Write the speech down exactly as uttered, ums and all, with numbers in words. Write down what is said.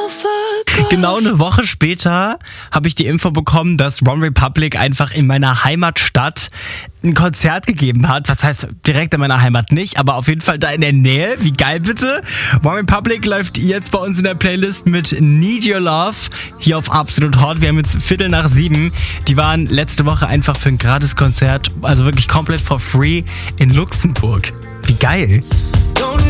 Genau eine Woche später habe ich die Info bekommen, dass One Republic einfach in meiner Heimatstadt ein Konzert gegeben hat. Was heißt direkt in meiner Heimat nicht, aber auf jeden Fall da in der Nähe. Wie geil bitte? One Republic läuft jetzt bei uns in der Playlist mit Need Your Love hier auf Absolut Hot. Wir haben jetzt Viertel nach sieben. Die waren letzte Woche einfach für ein Gratis-Konzert, also wirklich komplett for free in Luxemburg. Wie geil.